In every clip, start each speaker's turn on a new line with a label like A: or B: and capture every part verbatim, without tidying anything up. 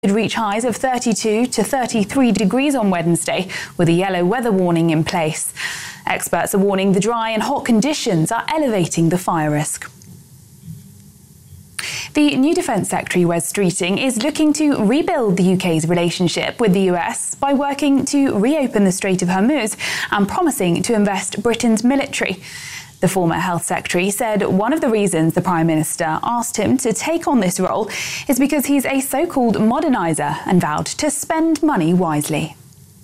A: could reach highs of thirty-two to thirty-three degrees on Wednesday, with a yellow weather warning in place. Experts are warning the dry and hot conditions are elevating the fire risk. The new Defence Secretary, Wes Streeting, is looking to rebuild the U K's relationship with the U S by working to reopen the Strait of Hormuz and promising to invest Britain's military. The former Health Secretary said one of the reasons the Prime Minister asked him to take on this role is because he's a so-called moderniser and vowed to spend money wisely.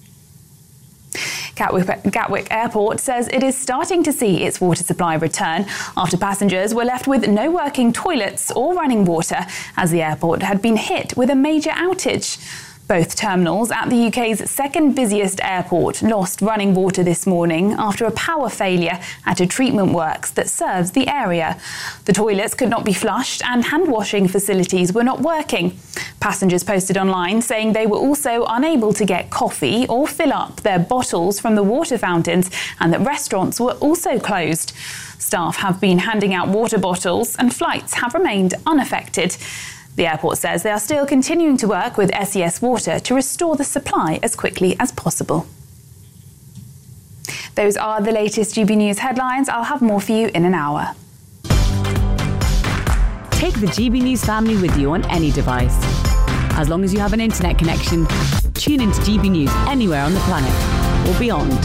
A: Gatwick, Gatwick Airport says it is starting to see its water supply return after passengers were left with no working toilets or running water as the airport had been hit with a major outage. Both terminals at the U K's second busiest airport lost running water this morning after a power failure at a treatment works that serves the area. The toilets could not be flushed and hand washing facilities were not working. Passengers posted online saying they were also unable to get coffee or fill up their bottles from the water fountains and that restaurants were also closed. Staff have been handing out water bottles and flights have remained unaffected. The airport says they are still continuing to work with S E S Water to restore the supply as quickly as possible. Those are the latest G B News headlines. I'll have more for you in an hour.
B: Take the G B News family with you on any device. As long as you have an internet connection, tune into G B News anywhere on the planet or beyond.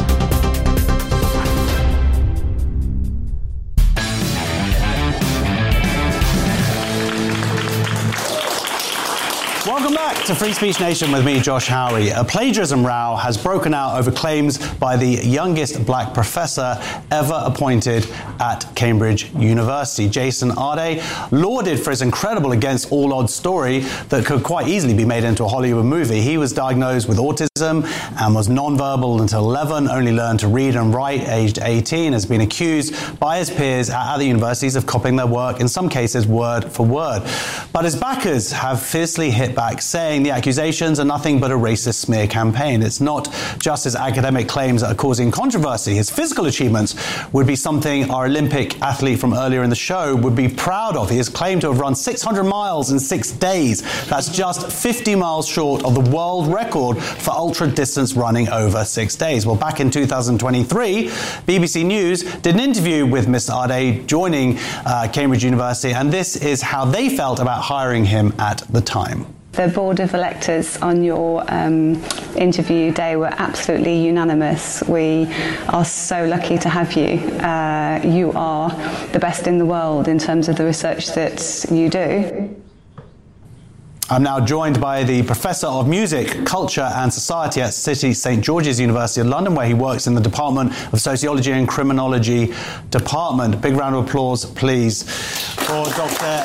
C: Welcome back to Free Speech Nation with me, Josh Howie. A plagiarism row has broken out over claims by the youngest black professor ever appointed at Cambridge University. Jason Arde, lauded for his incredible against all odds story that could quite easily be made into a Hollywood movie. He was diagnosed with autism and was nonverbal until eleven, only learned to read and write aged eighteen, has been accused by his peers at other universities of copying their work, in some cases word for word. But his backers have fiercely hit back, saying the accusations are nothing but a racist smear campaign. It's not just his academic claims that are causing controversy. His physical achievements would be something our Olympic athlete from earlier in the show would be proud of. He is claimed to have run six hundred miles in six days. That's just fifty miles short of the world record for ultra-distance running over six days. Well, back in two thousand twenty-three, B B C News did an interview with Mister Arde joining uh, Cambridge University, and this is how they felt about hiring him at the time.
D: The board of electors on your um, interview day were absolutely unanimous. We are so lucky to have you. Uh, you are the best in the world in terms of the research that you do.
C: I'm now joined by the Professor of Music, Culture and Society at City St George's University of London, where he works in the Department of Sociology and Criminology Department. Big round of applause, please, for Doctor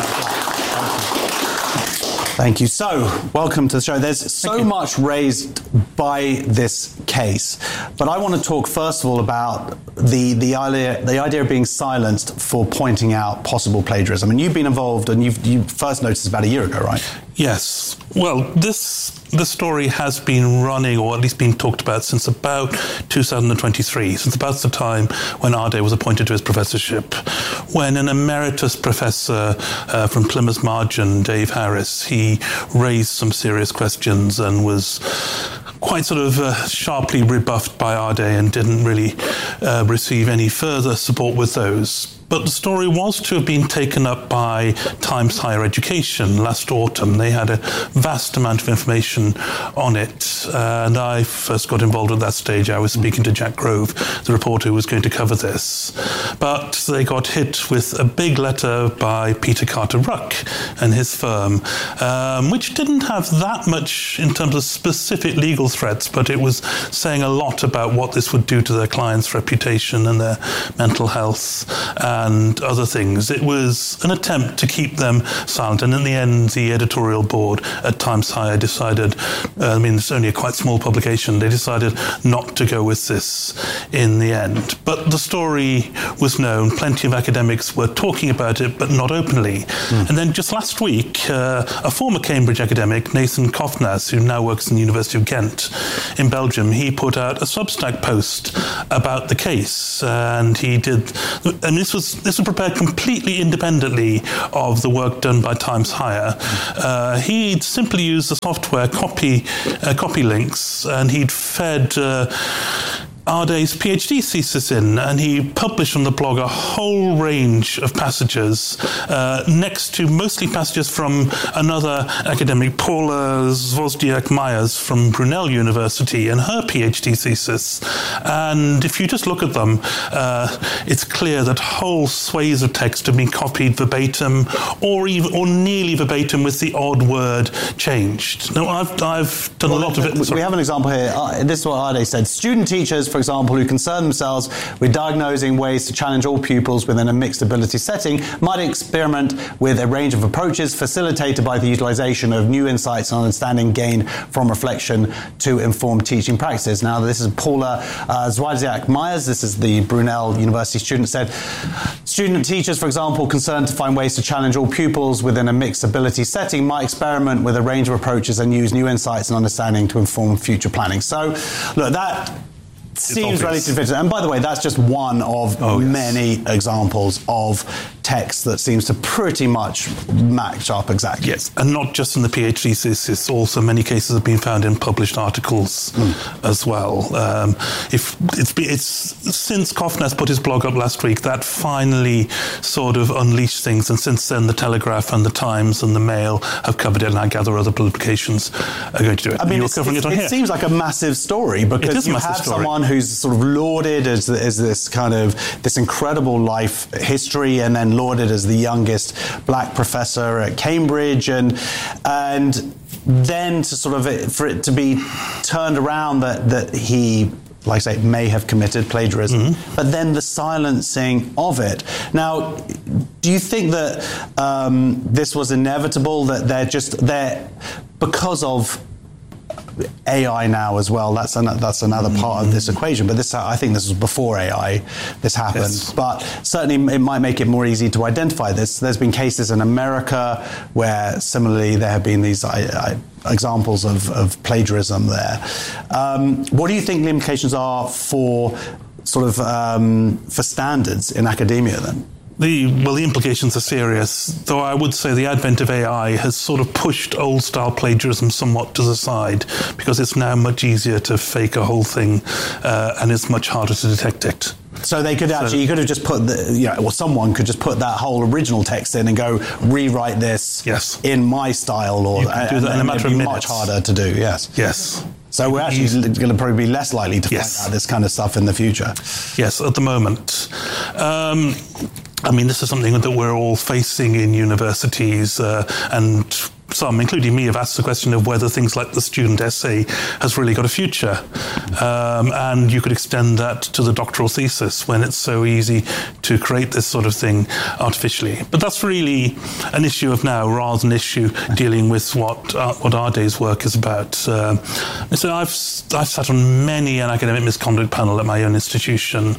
C: Ian. Thank you. So, welcome to the show. There's so much raised by this case, but I want to talk first of all about the the idea the idea of being silenced for pointing out possible plagiarism. And you've been involved, and you've you first noticed about a year ago, right?
E: Yes. Well, this the story has been running, or at least been talked about, since about two thousand twenty-three, since about the time when Arde was appointed to his professorship, when an emeritus professor uh, from Plymouth Margin, Dave Harris, he raised some serious questions and was quite sort of uh, sharply rebuffed by Arde and didn't really uh, receive any further support with those. But the story was to have been taken up by Times Higher Education last autumn. They had a vast amount of information on it, uh, and I first got involved at that stage. I was speaking to Jack Grove, the reporter who was going to cover this. But they got hit with a big letter by Peter Carter-Ruck and his firm, um, which didn't have that much in terms of specific legal threats, but it was saying a lot about what this would do to their clients' reputation and their mental health and other things. It was an attempt to keep them silent, and in the end, the editorial board at Times Higher decided, uh, I mean, it's only a quite small publication, they decided not to go with this in the end. But the story was known, plenty of academics were talking about it, but not openly. Mm. And then just last week, uh, a former Cambridge academic, Nathan Kofnas, who now works in the University of Ghent in Belgium, he put out a Substack post about the case, and he did, and this was was this was prepared completely independently of the work done by Times Higher. Uh, he'd simply used the software copy uh, copy links, and he'd fed uh, Arday's PhD thesis in, and he published on the blog a whole range of passages, uh, next to mostly passages from another academic, Paula Zwozdiak-Myers from Brunel University, and her PhD thesis. And if you just look at them, uh, it's clear that whole swathes of text have been copied verbatim, or even or nearly verbatim, with the odd word changed. Now, I've I've done well, a lot of it.
C: We have an example here. Uh, this is what Arday said: student teachers, for example, who concern themselves with diagnosing ways to challenge all pupils within a mixed ability setting, might experiment with a range of approaches facilitated by the utilization of new insights and understanding gained from reflection to inform teaching practices. Now, this is Paula uh, Zwozdiak-Myers. This is the Brunel University student, said, student teachers, for example, concerned to find ways to challenge all pupils within a mixed ability setting, might experiment with a range of approaches and use new insights and understanding to inform future planning. So, look, that seems relatively fit. And by the way, that's just one of oh, many yes. examples of text that seems to pretty much match up exactly.
E: Yes, and not just in the PhD thesis, also many cases have been found in published articles mm. as well. Um, if it's, it's since Kofnes put his blog up last week, that finally sort of unleashed things, and since then the Telegraph and the Times and the Mail have covered it, and I gather other publications are going to do it.
C: I mean,
E: You're
C: it's,
E: covering
C: it's,
E: it on
C: it
E: here.
C: seems like a massive story, because you have story. someone who's sort of lauded as, as this kind of this incredible life history, and then lauded as the youngest black professor at Cambridge, and and then to sort of for it to be turned around that that he, like I say, may have committed plagiarism, mm-hmm. but then the silencing of it. Now, do you think that um, this was inevitable, that they're just they're because of A I now as well? That's an, that's another part of this equation. But this, I think, this was before A I. This happened, yes. But certainly it might make it more easy to identify this. There's been cases in America where similarly there have been these I, I, examples of, of plagiarism there. Um, what do you think the implications are for sort of um, for standards in academia then?
E: The, well, the implications are serious, though I would say the advent of A I has sort of pushed old-style plagiarism somewhat to the side, because it's now much easier to fake a whole thing, uh, and it's much harder to detect it.
C: So they could actually, so, you could have just put, the, you know, or someone could just put that whole original text in and go, rewrite this
E: yes.
C: in my style, or
E: you can do that in a matter of minutes.
C: Much harder to do, yes.
E: Yes.
C: So we're actually going to probably be less likely to
E: yes.
C: find out this kind of stuff in the future.
E: Yes, at the moment. Um, I mean, this is something that we're all facing in universities, uh, and some, including me, have asked the question of whether things like the student essay has really got a future. Um, and you could extend that to the doctoral thesis, when it's so easy to create this sort of thing artificially. But that's really an issue of now, rather than an issue dealing with what uh, what Arday's work is about. Uh, so I've I've sat on many an academic misconduct panel at my own institution,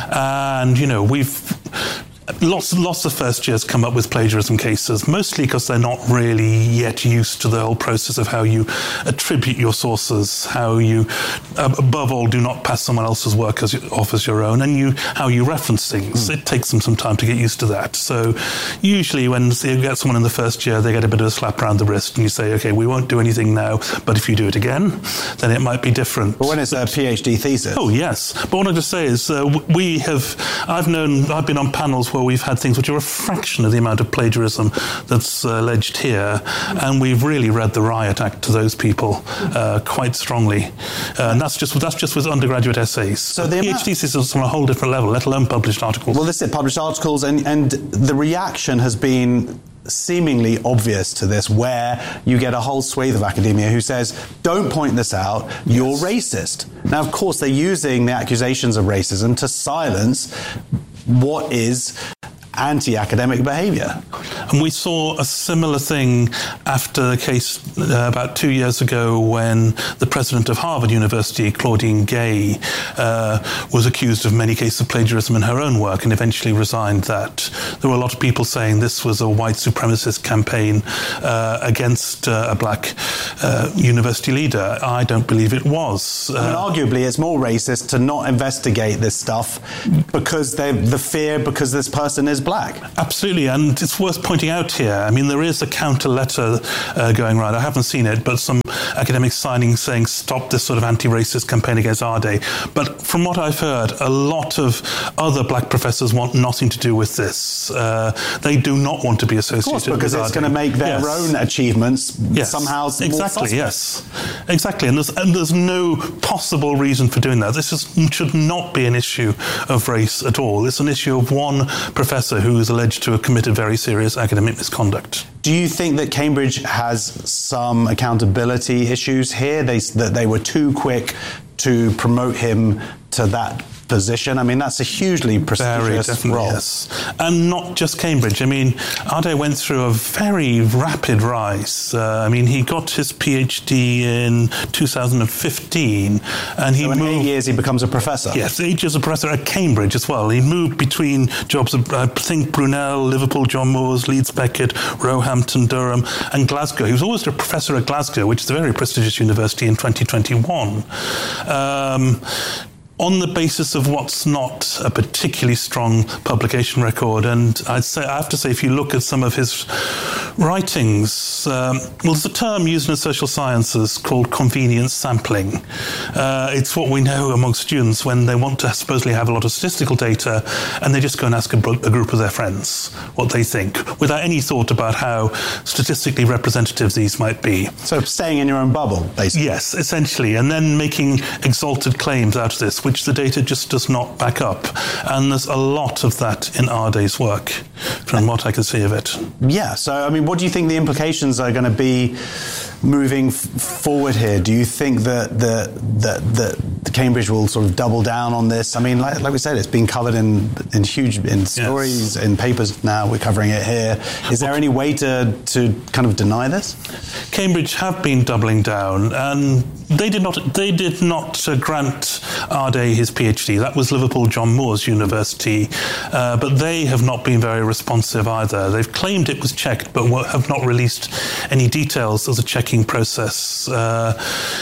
E: and you know we've. Lots, lots of first years come up with plagiarism cases, mostly because they're not really yet used to the whole process of how you attribute your sources, how you, uh, above all, do not pass someone else's work as, off as your own, and you how you reference things. Mm. It takes them some time to get used to that. So usually when you get someone in the first year, they get a bit of a slap around the wrist, and you say, okay, we won't do anything now, but if you do it again, then it might be different.
C: But when it's a PhD thesis?
E: Oh, yes. But what I just say is, uh, we have, I've known, I've been on panels where we've had things which are a fraction of the amount of plagiarism that's uh, alleged here, and we've really read the riot act to those people uh, quite strongly, uh, and that's just that's just with undergraduate essays. So the PhD thesis is on a whole different level, let alone published articles.
C: Well, this is it, published articles, and and the reaction has been seemingly obvious to this, where you get a whole swathe of academia who says, don't point this out, you're yes. racist. Now, of course, they're using the accusations of racism to silence what is anti-academic behaviour.
E: And we saw a similar thing after the case uh, about two years ago when the president of Harvard University, Claudine Gay, uh, was accused of many cases of plagiarism in her own work and eventually resigned that. There were a lot of people saying this was a white supremacist campaign uh, against uh, a black uh, university leader. I don't believe it was. Uh,
C: I mean, arguably, it's more racist to not investigate this stuff because they the fear because this person is black.
E: Absolutely, and it's worth pointing out here, I mean, there is a counter letter uh, going around. I haven't seen it, but some academics signing saying stop this sort of anti-racist campaign against Ardei. But from what I've heard, a lot of other black professors want nothing to do with this. Uh, they do not want to be associated with Ardei.
C: Of course, because it's going to make their yes. own achievements
E: yes.
C: somehow more
E: exactly,
C: suspect.
E: yes. Exactly, and there's, and there's no possible reason for doing that. This is, should not be an issue of race at all. It's an issue of one professor who is alleged to have committed very serious academic misconduct.
C: Do you think that Cambridge has some accountability issues here? They, that they were too quick to promote him to that position? I mean, that's a hugely prestigious
E: very
C: role.
E: Yes. And not just Cambridge. I mean, Ardei went through a very rapid rise. Uh, I mean, he got his PhD in two thousand fifteen, and he
C: so in
E: moved,
C: eight years he becomes a professor.
E: Yes, eight years a professor at Cambridge as well. He moved between jobs at, I think, Brunel, Liverpool, John Moores, Leeds Beckett, Roehampton, Durham, and Glasgow. He was always a professor at Glasgow, which is a very prestigious university, in twenty twenty-one. Um, on the basis of what's not a particularly strong publication record. And I'd say, I have to say, if you look at some of his writings, um, well, there's a term used in the social sciences called convenience sampling. Uh, it's what we know among students when they want to supposedly have a lot of statistical data and they just go and ask a, a group of their friends what they think, without any thought about how statistically representative these might be.
C: So staying in your own bubble, basically.
E: Yes, essentially, and then making exalted claims out of this, which the data just does not back up. And there's a lot of that in Ardei's work, from what I can see of it.
C: Yeah, so, I mean, what do you think the implications are going to be moving f- forward here? Do you think that the, that that Cambridge will sort of double down on this? I mean, like, like we said, it's been covered in in huge in stories, yes. in papers now. We're covering it here. Is there any way to to kind of deny this?
E: Cambridge have been doubling down, and they did not they did not uh, grant Ardei his PhD. That was Liverpool John Moores University, uh, but they have not been very responsive either. They've claimed it was checked, but have not released any details of the checking process. Uh,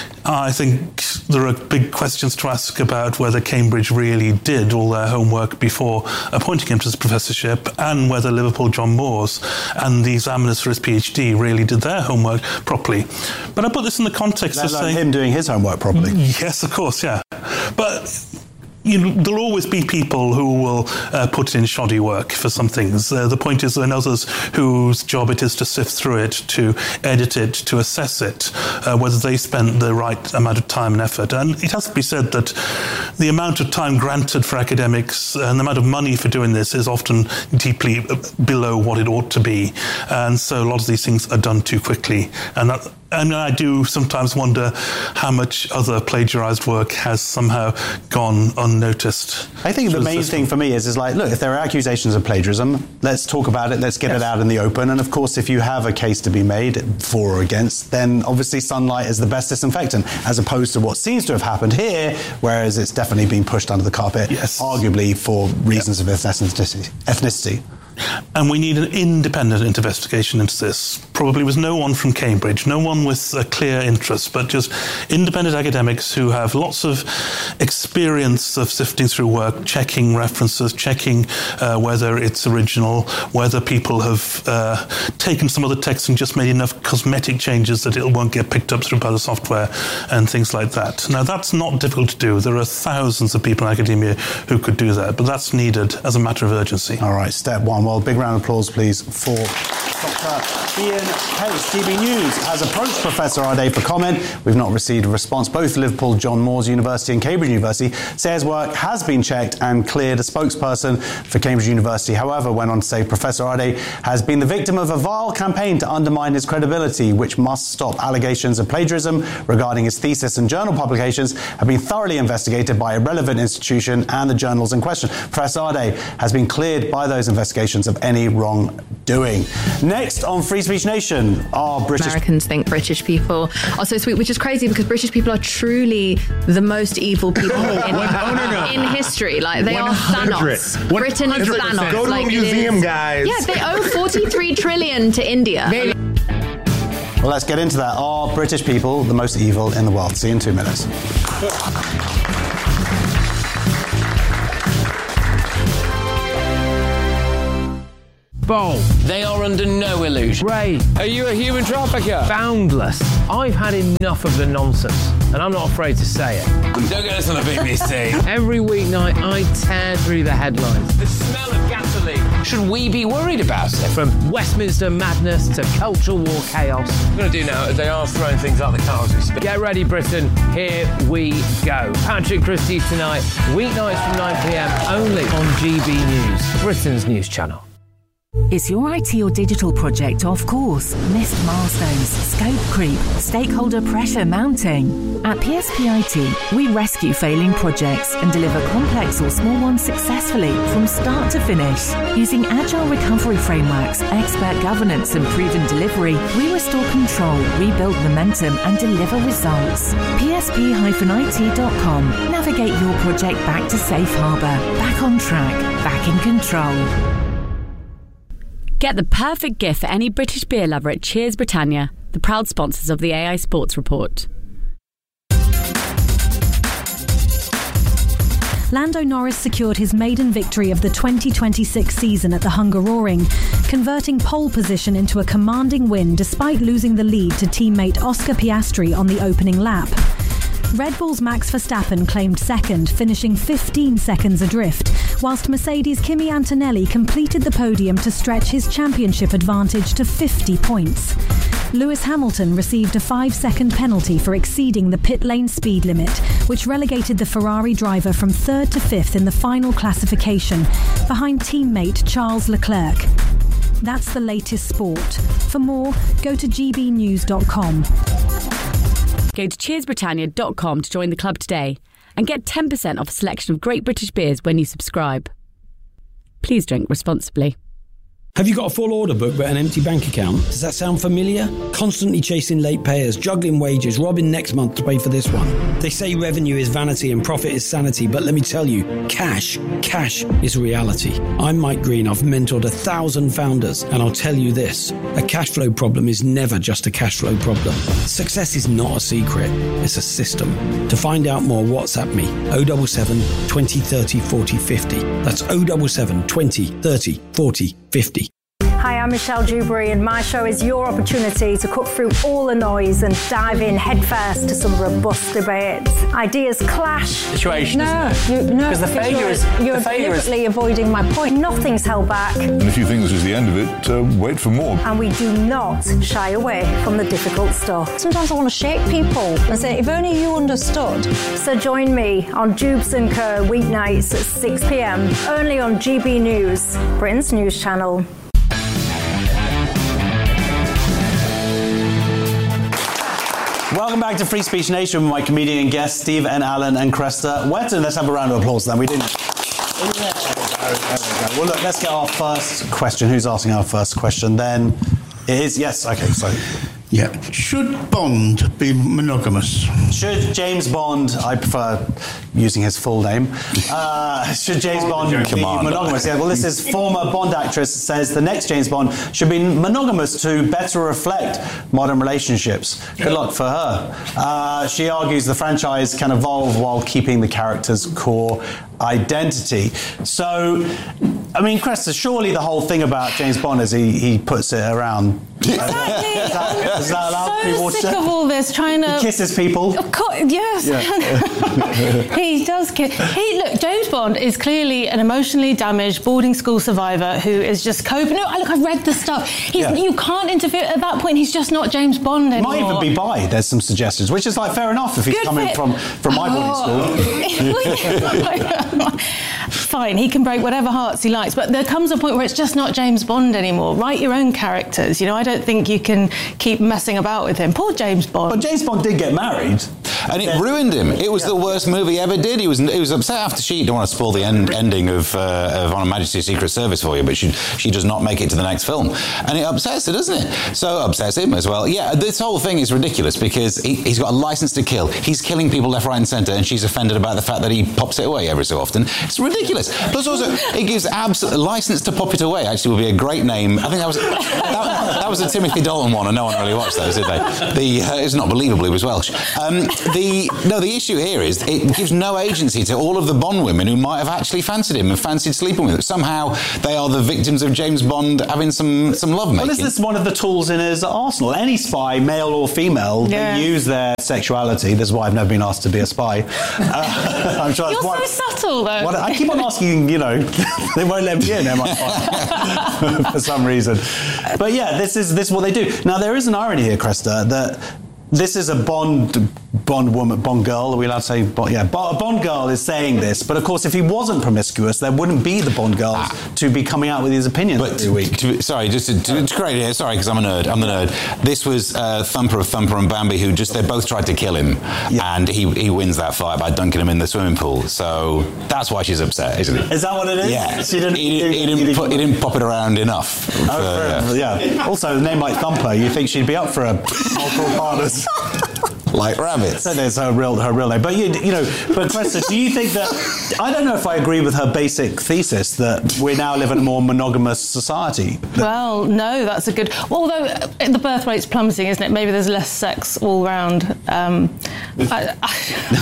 E: I think there are big questions to ask about whether Cambridge really did all their homework before appointing him to this professorship, and whether Liverpool John Moores and the examiners for his PhD really did their homework properly. But I put this in the context
C: Let
E: of
C: alone
E: saying...
C: him doing his homework properly.
E: Yes, of course, yeah. But... You know, there'll always be people who will uh, put in shoddy work for some things. Uh, the point is there are others whose job it is to sift through it, to edit it, to assess it, uh, whether they spent the right amount of time and effort. And it has to be said that the amount of time granted for academics and the amount of money for doing this is often deeply below what it ought to be. And so a lot of these things are done too quickly. And that And I do sometimes wonder how much other plagiarized work has somehow gone unnoticed.
C: I think the main thing for me is, is like, look, if there are accusations of plagiarism, let's talk about it, let's get yes. it out in the open. And of course, if you have a case to be made for or against, then obviously sunlight is the best disinfectant, as opposed to what seems to have happened here, whereas it's definitely been pushed under the carpet,
E: yes.
C: arguably for reasons
E: yep.
C: of ethnicity. ethnicity.
E: And we need an independent investigation into this. Probably with no one from Cambridge, no one with a clear interest, but just independent academics who have lots of experience of sifting through work, checking references, checking uh, whether it's original, whether people have uh, taken some other text and just made enough cosmetic changes that it won't get picked up through by the software and things like that. Now, that's not difficult to do. There are thousands of people in academia who could do that, but that's needed as a matter of urgency.
C: All right, step one. Well, big round of applause, please, for Doctor Ian Case. G B News has approached Professor Ardei for comment. We've not received a response. Both Liverpool John Moores University and Cambridge University say his work has been checked and cleared. A spokesperson for Cambridge University, however, went on to say Professor Ardei has been the victim of a vile campaign to undermine his credibility, which must stop. Allegations of plagiarism regarding his thesis and journal publications have been thoroughly investigated by a relevant institution and the journals in question. Professor Ardei has been cleared by those investigations allegations of any wrongdoing. Next on Free Speech Nation, are British...
F: Americans think British people are so sweet, which is crazy because British people are truly the most evil people in,
G: no, no, no.
F: in history. Like, they are Thanos. Britain is Thanos.
G: Go to
F: like,
G: a museum,
F: is,
G: guys.
F: Yeah, they owe forty-three trillion to India.
G: They-
C: Well, let's get into that. Are British people the most evil in the world? See you in two minutes.
H: Bowl.
I: They are under no illusion.
H: Ray.
I: Are you a human trafficker?
H: Boundless. I've had enough of the nonsense, and I'm not afraid to say it.
I: Don't get us on the B B C.
H: Every weeknight, I tear through the headlines.
I: The smell of gasoline. Should we be worried about it?
H: From Westminster madness to cultural war chaos.
I: What we're going to do now is they are throwing things out the car as we speak.
H: Get ready, Britain. Here we go. Patrick Christie tonight, weeknights from nine p m, only on G B News, Britain's news channel.
J: Is your I T or digital project off course? Missed milestones, scope creep, stakeholder pressure mounting? At P S P I T, we rescue failing projects and deliver complex or small ones successfully from start to finish. Using agile recovery frameworks, expert governance and proven delivery, we restore control, rebuild momentum and deliver results. P S P I T dot com. Navigate your project back to safe harbour, back on track, back in control.
B: Get the perfect gift for any British beer lover at Cheers Britannia, the proud sponsors of the A I Sports Report.
K: Lando Norris secured his maiden victory of the twenty twenty-six season at the Hungaroring, converting pole position into a commanding win despite losing the lead to teammate Oscar Piastri on the opening lap. Red Bull's Max Verstappen claimed second, finishing fifteen seconds adrift, whilst Mercedes' Kimi Antonelli completed the podium to stretch his championship advantage to fifty points. Lewis Hamilton received a five-second penalty for exceeding the pit lane speed limit, which relegated the Ferrari driver from third to fifth in the final classification, behind teammate Charles Leclerc. That's the latest sport. For more, go to g b news dot com.
B: Go to cheers britannia dot com to join the club today and get ten percent off a selection of great British beers when you subscribe. Please drink responsibly.
L: Have you got a full order book but an empty bank account? Does that sound familiar? Constantly chasing late payers, juggling wages, robbing next month to pay for this one. They say revenue is vanity and profit is sanity, but let me tell you, cash, cash is reality. I'm Mike Green. I've mentored a thousand founders, and I'll tell you this, a cash flow problem is never just a cash flow problem. Success is not a secret, it's a system. To find out more, WhatsApp me, oh seven seven, twenty, thirty, forty, fifty. That's oh seven seven, twenty, thirty, forty, fifty.
M: Hi, I'm Michelle Dewberry, and my show is your opportunity to cut through all the noise and dive in headfirst to some robust debates. Ideas clash.
I: Situation.
M: No, you, no,
I: because the failure
M: you're,
I: is
M: you're
I: the failure
M: deliberately
I: is...
M: avoiding my point. Nothing's held back.
N: And if you think this is the end of it, uh, wait for more.
M: And we do not shy away from the difficult stuff. Sometimes I want to shake people and say, if only you understood. So join me on Jubes and Co. weeknights at six p m, only on G B News, Britain's news channel.
C: Welcome back to Free Speech Nation with my comedian and guests, Steve and Alan and Cresta Wetton. Let's have a round of applause then. We didn't... There we go, there we go. Well, look, let's get our first question. Who's asking our first question then? It is, yes, okay, so...
O: Yeah. Should Bond be monogamous?
C: Should James Bond, I prefer using his full name, uh, should James Bond be
N: Commander.
C: monogamous? Yeah, well, this is former Bond actress says the next James Bond should be monogamous to better reflect modern relationships. Good luck for her. Uh, she argues the franchise can evolve while keeping the character's core identity. So, I mean, Cresta, surely the whole thing about James Bond is he, he puts it around.
P: Exactly.
C: Is that, is that allowed?
P: So
C: people
P: sick
C: to,
P: of all this trying to...
C: He kisses people.
P: Of course, yes.
C: Yeah.
P: He does kiss. He, look, James Bond is clearly an emotionally damaged boarding school survivor who is just coping. No, look, I've read the stuff. He's,
C: Yeah.
P: You can't interfere. At that point, he's just not James Bond anymore.
C: Might even be bi, there's some suggestions, which is like fair enough if he's
P: Good
C: coming
P: fit.
C: from, from my boarding school.
P: Fine, he can break whatever hearts he likes, but there comes a point where it's just not James Bond anymore. Write your own characters. You know, I don't think you can keep messing about with him. Poor James Bond.
C: But James Bond did get married.
G: and it ruined him. It was yeah. the worst move he ever did. He was he was upset after she. Don't want to spoil the end, ending of, uh, of On Her Majesty's Secret Service for you, but she she does not make it to the next film, and it upsets her, doesn't it? So upsets him as well. Yeah, this whole thing is ridiculous because he, he's got a license to kill. He's killing people left, right, and centre, and she's offended about the fact that he pops it away every so often. It's ridiculous. Plus, also, it gives absolute license to pop it away. Actually, would be a great name. I think that was that, that was a Timothy Dalton one, and no one really watched those, did they? The uh, it's not believable. He was Welsh. Um, the no, the issue here is it gives no agency to all of the Bond women who might have actually fancied him and fancied sleeping with him. Somehow they are the victims of James Bond having some some love making.
C: Well, this is one of the tools in his arsenal. Any spy, male or female, yeah. they use their sexuality. This is why I've never been asked to be a spy. Uh, I'm sure
P: You're
C: that's
P: so subtle, though.
C: What, I keep on asking, you know, they won't let me in, am I? For some reason. But yeah, this is this is what they do. Now, there is an irony here, Cresta, that this is a Bond Bond woman, Bond girl. Are we allowed to say? Bond, yeah, a Bond girl is saying this. But of course, if he wasn't promiscuous, there wouldn't be the Bond girls ah. to be coming out with his opinions
G: but
C: every week.
G: To, sorry, just to, to, to correct it. Sorry, because I'm a nerd. I'm the nerd. This was uh, Thumper of Thumper and Bambi, who just they both tried to kill him, yeah. and he he wins that fight by dunking him in the swimming pool. So that's why she's upset, isn't it?
C: Is that what it is?
G: Yeah.
C: She didn't.
G: He, he, he didn't. He, put, he didn't pop it around enough.
C: Oh, for, yeah. yeah. Also, a name like Thumper, you think she'd be up for a multiple partners?
G: Like rabbits.
C: So there's her real, her real name. But, you, you know, but Cresta, do you think that... I don't know if I agree with her basic thesis that we now live in a more monogamous society.
P: Well, no, that's a good... Although the birth rate's plummeting, isn't it? Maybe there's less sex all round. Um, I, I,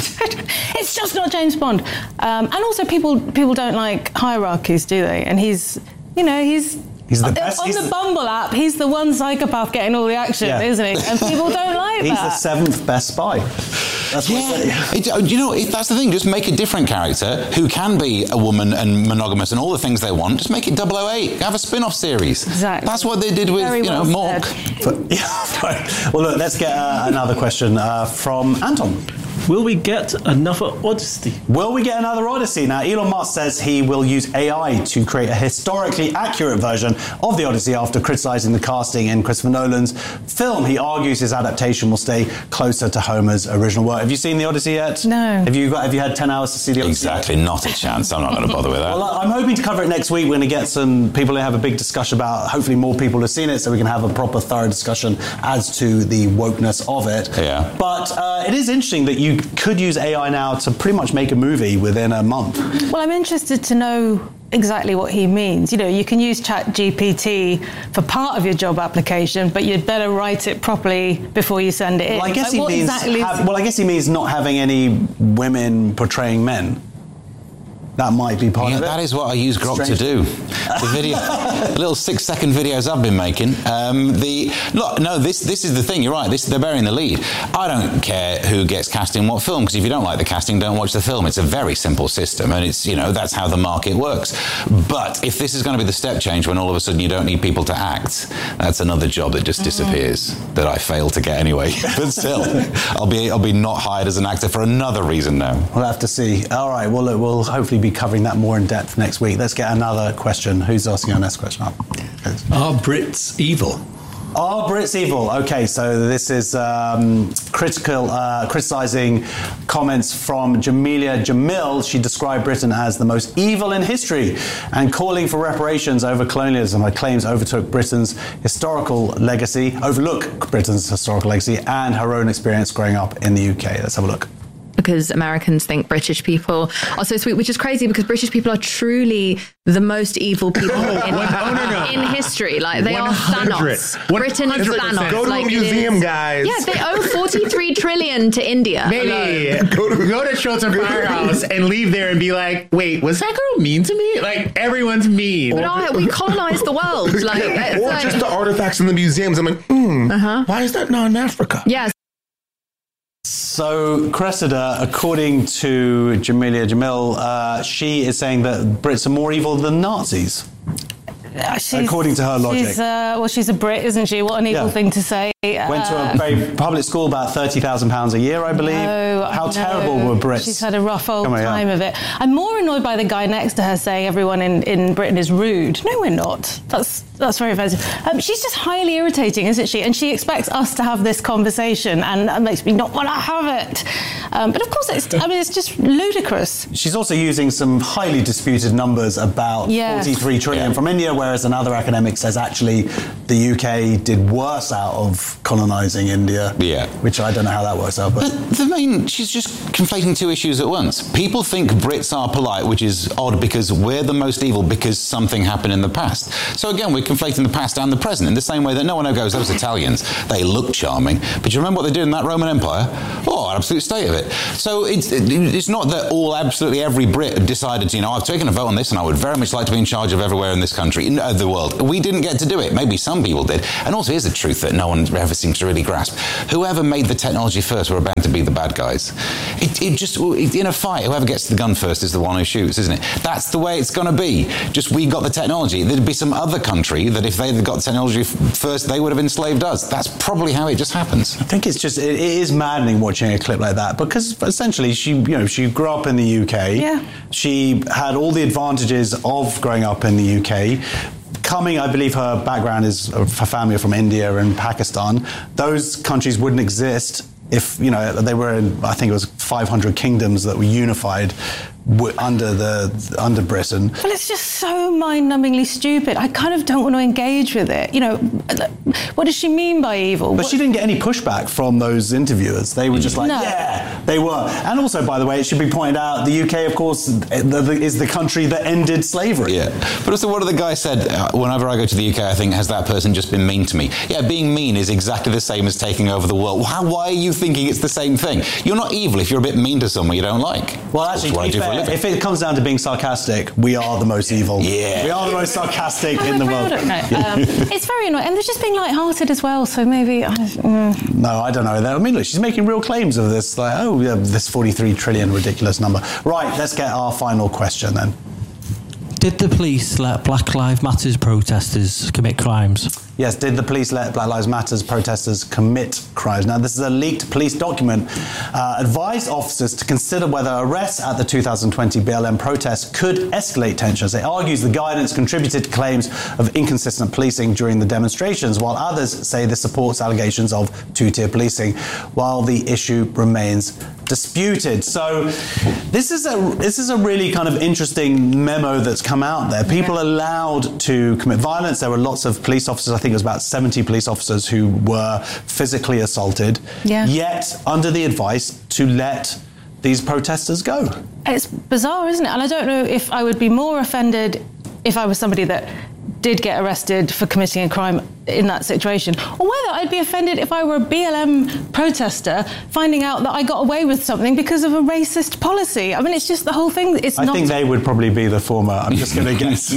P: it's just not James Bond. Um, and also people people don't like hierarchies, do they? And he's, you know, he's...
C: He's the best.
P: On
C: he's
P: the,
C: the
P: Bumble app, he's the one psychopath getting all the action, yeah. isn't he? And people don't like
C: he's
P: that.
C: He's the seventh best spy. That's what
G: yeah. it, you know, if that's the thing. Just make a different character who can be a woman and monogamous and all the things they want. Just make it double oh eight. Have a spin-off series.
P: Exactly.
G: That's what they did with,
P: Very
G: you know,
P: well
G: Mork.
C: But, yeah, well, look, let's get uh, another question uh, from Anton.
Q: Will we get another Odyssey?
C: Will we get another Odyssey? Now, Elon Musk says he will use A I to create a historically accurate version of the Odyssey after criticising the casting in Christopher Nolan's film. He argues his adaptation will stay closer to Homer's original work. Have you seen the Odyssey yet?
P: No.
C: Have you got? Have you had ten hours to see the Odyssey?
G: Exactly, yet? Not a chance. I'm not going to bother with that.
C: Well, I'm hoping to cover it next week. We're going to get some people to have a big discussion about. Hopefully, more people have seen it, so we can have a proper, thorough discussion as to the wokeness of it.
G: Yeah.
C: But uh, it is interesting that you could use A I now to pretty much make a movie within a month.
P: Well, I'm interested to know exactly what he means. You know, you can use Chat G P T for part of your job application, but you'd better write it properly before you send it in.
C: Well, I guess
P: like,
C: he means.
P: Exactly
C: Have, well, I guess he means not having any women portraying men. That might be part
G: yeah,
C: of it.
G: That is what I use Grok Strange. to do. The video, the little six-second videos I've been making. Um, the look, no, this this is the thing. You're right. This they're bearing the lead. I don't care who gets cast in what film, because if you don't like the casting, don't watch the film. It's a very simple system, and it's you know that's how the market works. But if this is going to be the step change, when all of a sudden you don't need people to act, that's another job that just disappears mm-hmm. that I failed to get anyway. But still, I'll be I'll be not hired as an actor for another reason now.
C: We'll have to see. All right. Well, look, we'll hopefully be covering that more in depth next week. Let's get another question. Who's asking our next question?
L: Are Brits evil?
C: Are Brits evil? Okay, so this is um, critical, uh, criticising comments from Jamelia Jamil. She described Britain as the most evil in history and calling for reparations over colonialism. Her claims overtook Britain's historical legacy, overlook Britain's historical legacy and her own experience growing up in the U K. Let's have a look.
F: Because Americans think British people are so sweet, which is crazy because British people are truly the most evil people in,
R: oh, no, no.
F: in history. Like, they are Thanos. Britain is Thanos.
R: Go to
F: like,
R: a museum,
F: is,
R: guys.
F: Yeah, they owe forty-three trillion to India.
R: Maybe. Go to, go to Chiltern Firehouse and leave there and be like, wait, was that girl mean to me? Like, everyone's mean.
F: But I, we colonized the world. Like,
R: or
F: like,
R: just the artifacts in the museums. I'm like, hmm, uh-huh. why is that not in Africa?
F: Yes.
C: So, Cressida, according to Jamelia Jamil, uh, she is saying that Brits are more evil than Nazis.
P: Uh,
C: according to her logic.
P: She's, uh, well, she's a Brit, isn't she? What an evil yeah. thing to say. Uh,
C: Went to a very public school, about thirty thousand pounds a year, I believe.
P: No,
C: How
P: no.
C: terrible were Brits?
P: She's had a rough old
C: on,
P: time
C: yeah.
P: of it. I'm more annoyed by the guy next to her saying everyone in, in Britain is rude. No, we're not. That's that's very offensive. Um, she's just highly irritating, isn't she? And she expects us to have this conversation, and that makes me not want to have it. Um, but of course, it's, I mean, it's just ludicrous.
C: She's also using some highly disputed numbers about
P: Yeah.
C: forty-three trillion
P: Yeah.
C: from India, whereas another academic says actually the U K did worse out of colonising India.
G: Yeah.
C: Which I don't know how that works out. But,
G: but the main, she's just conflating two issues at once. People think Brits are polite, which is odd because we're the most evil because something happened in the past. So again, we're conflating the past and the present in the same way that no one goes, those Italians, they look charming. But you remember what they did in that Roman Empire? Oh, an absolute state of it. So it's, it's not that all, absolutely every Brit decided, you know, I've taken a vote on this and I would very much like to be in charge of everywhere in this country, in uh, the world. We didn't get to do it. Maybe some people did. And also, here's the truth that no one ever seems to really grasp. Whoever made the technology first were bound to be the bad guys. It, it just, in a fight, whoever gets the gun first is the one who shoots, isn't it? That's the way it's going to be. Just we got the technology. There'd be some other country that if they had got the technology f- first, they would have enslaved us. That's probably how it just happens.
C: I think it's just, it, it is maddening watching a clip like that because essentially she, you know, she grew up in the U K.
P: Yeah.
C: She had all the advantages of growing up in the U K. Coming, I believe her background is, her family are from India and Pakistan. Those countries wouldn't exist if, you know, they were in, I think it was five hundred kingdoms that were unified w- under the under Britain.
P: Well, it's just so mind-numbingly stupid. I kind of don't want to engage with it. You know, what does she mean by evil?
C: But
P: what-
C: she didn't get any pushback from those interviewers. They were just like,
P: No.
C: yeah, they were. And also, by the way, it should be pointed out, the U K, of course, is the country that ended slavery.
G: Yeah. But also, what the guy said, uh, whenever I go to the U K, I think, has that person just been mean to me? Yeah, being mean is exactly the same as taking over the world. How, why are you thinking it's the same thing? You're not evil if you're a bit mean to someone you don't like.
C: Well, actually, to be fair, if it comes down to being sarcastic, we are the most evil.
G: Yeah.
C: We are the most sarcastic
P: Oh,
C: in the
P: I
C: world.
P: don't know. Um, it's very annoying. And they're just being light-hearted as well, so maybe... I, mm.
C: No, I don't know. I mean, look, she's making real claims of this, like, oh, yeah, this forty-three trillion ridiculous number. Right, let's get our final question then.
Q: Did the police let Black Lives Matter protesters commit crimes?
C: Yes, did the police let Black Lives Matter protesters commit crimes? Now, this is a leaked police document. Uh, advised officers to consider whether arrests at the two thousand twenty B L M protests could escalate tensions. It argues the guidance contributed to claims of inconsistent policing during the demonstrations, while others say this supports allegations of two-tier policing, while the issue remains disputed. So this is a this is a really kind of interesting memo that's come out there. People are allowed to commit violence. There were lots of police officers, I think it was about seventy police officers who were physically assaulted,
P: Yeah.
C: yet under the advice to let these protesters go.
P: It's bizarre, isn't it? And I don't know if I would be more offended if I was somebody that did get arrested for committing a crime in that situation, or whether I'd be offended if I were a B L M protester finding out that I got away with something because of a racist policy. I mean, it's just the whole thing. It's
C: I
P: not...
C: think they would probably be the former. I'm just going to guess.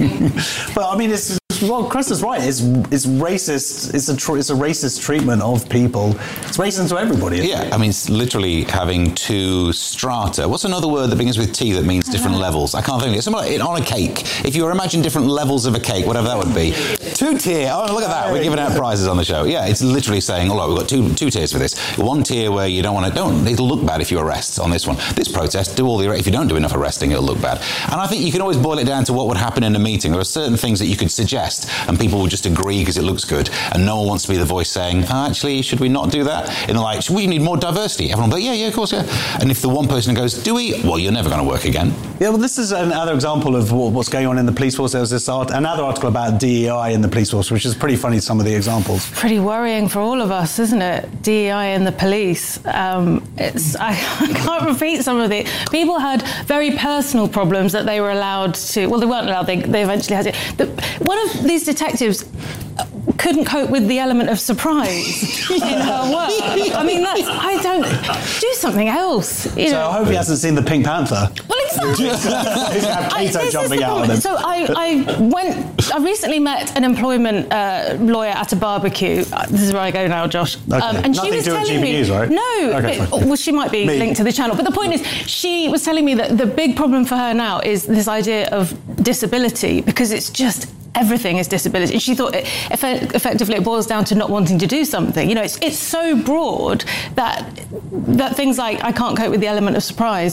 C: But I mean, it's well, Chris is right. It's it's racist. It's a tr- it's a racist treatment of people. It's racist to everybody. Isn't
G: Yeah,
C: it?
G: I mean, it's literally having two strata. What's another word that begins with T that means different levels? I can't think of it. Something like on a cake. If you were imagining different levels of a cake, whatever that would be. Two tier. Oh, look at that. We're giving out prizes on the show. Yeah, it's literally saying, oh, look, we've got two two tiers for this. One tier where you don't want to, don't, it'll look bad if you arrest on this one. This protest, do all the, if you don't do enough arresting, it'll look bad. And I think you can always boil it down to what would happen in a meeting. There are certain things that you could suggest and people will just agree because it looks good. And no one wants to be the voice saying, oh, actually, should we not do that? And they're like, we need more diversity. Everyone will be like, yeah, yeah, of course, yeah. And if the one person goes, do we? Well, you're never going to work again.
C: Yeah, well, this is another example of what, what's going on in the police force. There was this art, another article about D E I in the police force, which is pretty funny, some of the examples.
P: Pretty worrying for all of us, isn't it? D E I and the police. Um, it's I, I can't repeat some of the people had very personal problems that they were allowed to. Well, they weren't allowed. They, they eventually had to. The, one of these detectives couldn't cope with the element of surprise in her work. I mean, that's I don't do something else. You
C: So
P: know?
C: I hope he hasn't seen the Pink Panther.
P: Well, exactly.
C: He's going to have
P: I-
C: Kato
P: this is
C: jumping
P: the
C: out on
P: problem.
C: him.
P: So I, I went. I recently met an employment uh, lawyer at a barbecue. Uh, This is where I go now, Josh.
C: Okay.
P: and
C: Nothing
P: she was
C: to do with
P: telling
C: G B
P: me,
C: News, right?
P: no.
C: Okay,
P: but-
C: fine.
P: well, she might be
C: Me.
P: linked to the channel. But the point is, she was telling me that the big problem for her now is this idea of disability, because it's just. Everything is disability. And she thought it, eff- effectively it boils down to not wanting to do something. You know, it's it's so broad that that things like I can't cope with the element of surprise m-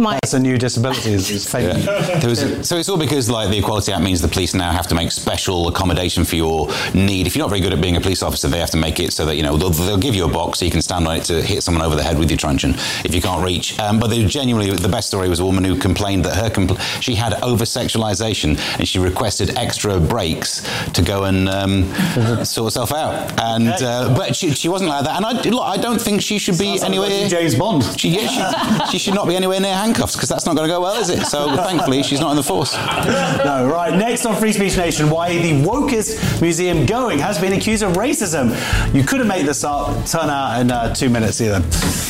P: my
C: That's a new disability. Is, is fake.
G: Yeah. There was a, so it's all because like the Equality Act means the police now have to make special accommodation for your need. If you're not very good at being a police officer, they have to make it so that, you know, they'll, they'll give you a box so you can stand on it to hit someone over the head with your truncheon if you can't reach. Um, but they genuinely, the best story was a woman who complained that her compl- she had over-sexualization and she requested extra breaks to go and um, sort herself out. And uh, but she, she wasn't like that. And I, look, I don't think she should be
C: Sounds
G: anywhere
C: like James Bond.
G: She, yeah, she, she should not be anywhere near handcuffs because that's not going to go well, is it? So thankfully, she's not in the force.
C: No, right. Next on Free Speech Nation, why the wokest museum going has been accused of racism. You couldn't make this up. Turn out in uh, two minutes either.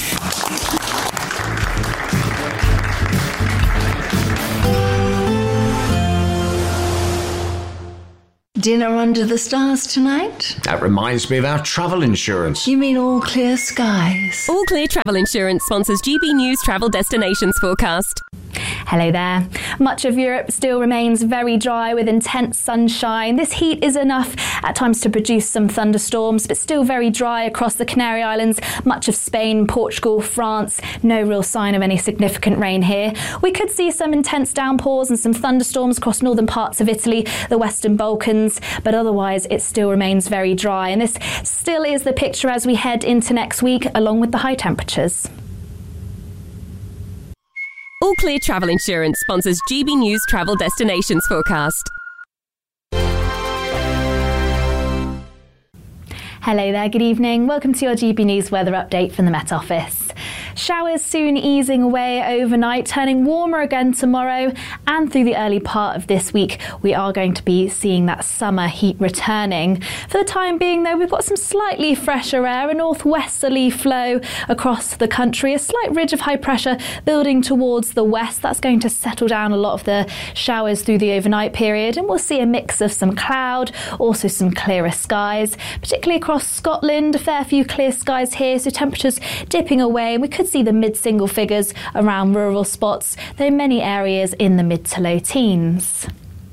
S: Dinner under the stars tonight?
T: That reminds me of our travel insurance.
S: You mean All Clear Skies?
U: All Clear Travel Insurance sponsors G B News Travel Destinations Forecast.
A: Hello there. Much of Europe still remains very dry with intense sunshine. This heat is enough at times to produce some thunderstorms, but still very dry across the Canary Islands, much of Spain, Portugal, France. No real sign of any significant rain here. We could see some intense downpours and some thunderstorms across northern parts of Italy, the Western Balkans, but otherwise it still remains very dry. And this still is the picture as we head into next week, along with the high temperatures.
U: All Clear Travel Insurance sponsors G B News Travel Destinations Forecast.
A: Hello there, good evening. Welcome to your G B News weather update from the Met Office. Showers soon easing away overnight, turning warmer again tomorrow, and through the early part of this week we are going to be seeing that summer heat returning. For the time being though, we've got some slightly fresher air, a northwesterly flow across the country, a slight ridge of high pressure building towards the west. That's going to settle down a lot of the showers through the overnight period, and we'll see a mix of some cloud, also some clearer skies, particularly across Scotland. A fair few clear skies here, so temperatures dipping away, and we could see the mid-single figures around rural spots, though many areas in the mid to low teens.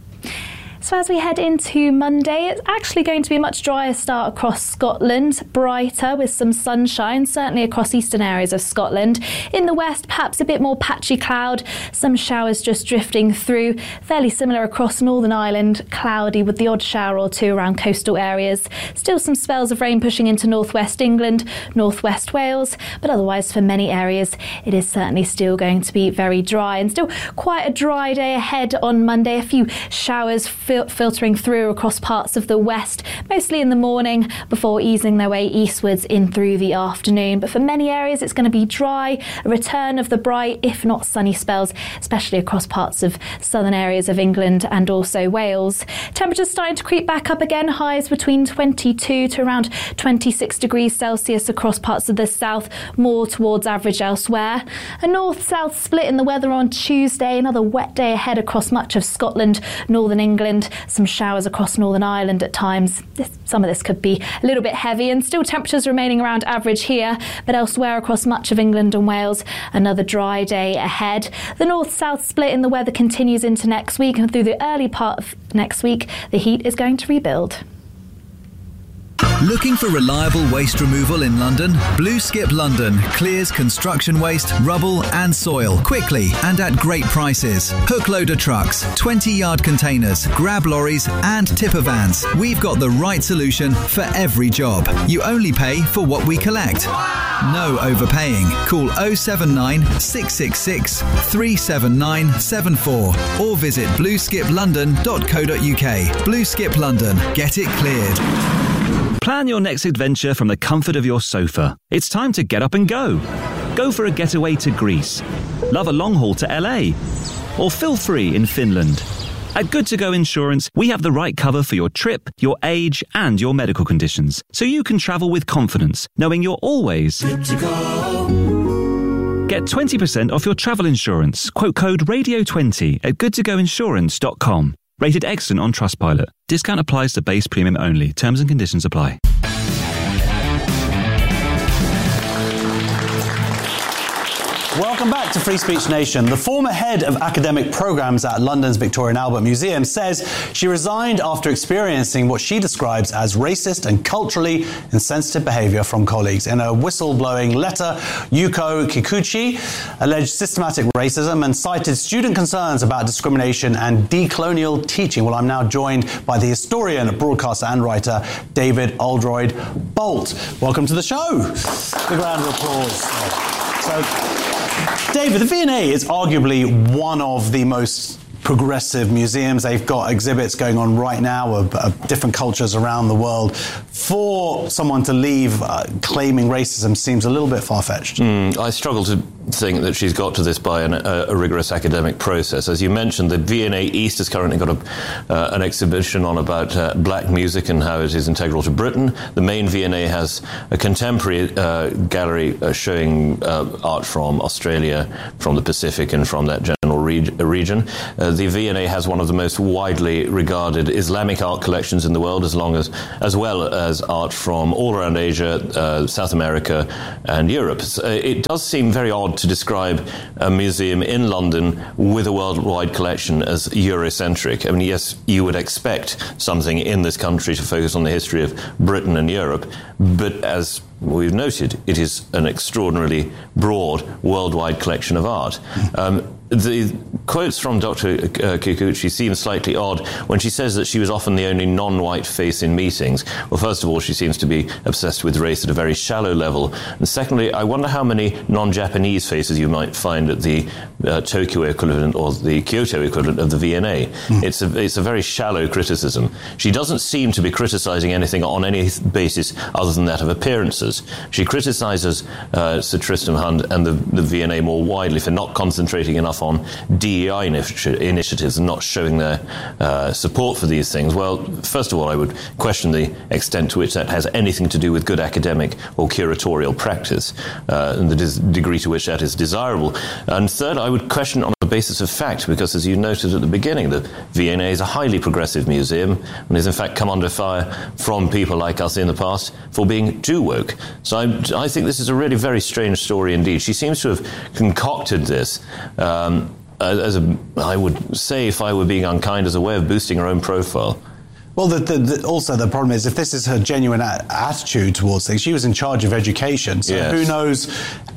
A: So as we head into Monday, it's actually going to be a much drier start across Scotland, brighter with some sunshine, certainly across eastern areas of Scotland. In the west, perhaps a bit more patchy cloud, some showers just drifting through, fairly similar across Northern Ireland, cloudy with the odd shower or two around coastal areas. Still some spells of rain pushing into northwest England, northwest Wales, but otherwise for many areas it is certainly still going to be very dry, and still quite a dry day ahead on Monday. A few showers fil- filtering through across parts of the west, mostly in the morning before easing their way eastwards in through the afternoon. But for many areas it's going to be dry, a return of the bright if not sunny spells, especially across parts of southern areas of England and also Wales. Temperatures starting to creep back up again, highs between twenty-two to around twenty-six degrees Celsius across parts of the south, more towards average elsewhere. A north-south split in the weather on Tuesday, another wet day ahead across much of Scotland, northern England, some showers across Northern Ireland at times. This, some of this could be a little bit heavy, and still temperatures remaining around average here, but elsewhere across much of England and Wales, another dry day ahead. The north-south split in the weather continues into next week, and through the early part of next week the heat is going to rebuild.
V: Looking for reliable waste removal in London? Blue Skip London clears construction waste, rubble and soil quickly and at great prices. Hook loader trucks, twenty yard containers, grab lorries and tipper vans. We've got the right solution for every job. You only pay for what we collect. No overpaying. Call oh seven nine, six six six, three seven nine seven four or visit blue skip london dot co dot uk. Blue Skip London. Get it cleared.
W: Plan your next adventure from the comfort of your sofa. It's time to get up and go. Go for a getaway to Greece. Love a long haul to L A. Or feel free in Finland. At Good To Go Insurance, we have the right cover for your trip, your age, and your medical conditions, so you can travel with confidence, knowing you're always good to go. Get twenty percent off your travel insurance. Quote code radio twenty at good to go insurance dot com. Rated excellent on Trustpilot. Discount applies to base premium only. Terms and conditions apply.
C: Welcome back to Free Speech Nation. The former head of academic programmes at London's Victoria and Albert Museum says she resigned after experiencing what she describes as racist and culturally insensitive behaviour from colleagues. In a whistleblowing letter, Yuko Kikuchi alleged systematic racism and cited student concerns about discrimination and decolonial teaching. Well, I'm now joined by the historian, broadcaster and writer David Oldroyd Bolt. Welcome to the show. Big round of applause. So, David, the V and A is arguably one of the most progressive museums. They've got exhibits going on right now of, of different cultures around the world. For someone to leave uh, claiming racism seems a little bit far-fetched.
D: Mm, I struggle to think that she's got to this by an, a, a rigorous academic process. As you mentioned, the V and A East has currently got a, uh, an exhibition on about uh, black music and how it is integral to Britain. The main V and A has a contemporary uh, gallery uh, showing uh, art from Australia, from the Pacific and from that general reg- region. Uh, the V and A has one of the most widely regarded Islamic art collections in the world, as long as, as well as art from all around Asia, uh, South America and Europe. So it does seem very odd to describe a museum in London with a worldwide collection as Eurocentric. I mean, yes, you would expect something in this country to focus on the history of Britain and Europe, but as we've noted, it is an extraordinarily broad worldwide collection of art. Um, the quotes from Doctor Kikuchi seem slightly odd when she says that she was often the only non-white face in meetings. Well, first of all, she seems to be obsessed with race at a very shallow level. And secondly, I wonder how many non-Japanese faces you might find at the uh, Tokyo equivalent or the Kyoto equivalent of the V and A. Mm. It's a, it's a very shallow criticism. She doesn't seem to be criticising anything on any basis other than that of appearances. She criticises uh, Sir Tristram Hunt and the, the V and A more widely for not concentrating enough on D E I initi- initiatives and not showing their uh, support for these things. Well, first of all, I would question the extent to which that has anything to do with good academic or curatorial practice, uh, and the des- degree to which that is desirable. And third, I would question on the basis of fact, because as you noted at the beginning, the V and A is a highly progressive museum and has in fact come under fire from people like us in the past for being too woke. So I, I think this is a really very strange story indeed. She seems to have concocted this um, as a, I would say, if I were being unkind, as a way of boosting her own profile.
C: Well, the, the, the, also the problem is, if this is her genuine a- attitude towards things, she was in charge of education, so
D: yes.
C: Who knows